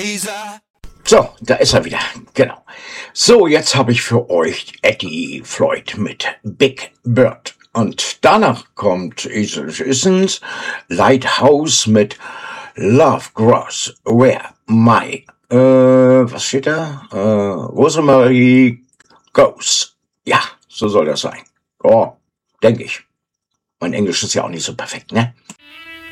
So, da ist er wieder. Genau. So, jetzt habe ich für euch Eddie Floyd mit Big Bird. Und danach kommt Esel Issens Lighthouse mit Love Grows Where My, was steht da? Rosemarie Goes. Ja, so soll das sein. Oh, denke ich. Mein Englisch ist ja auch nicht so perfekt, ne?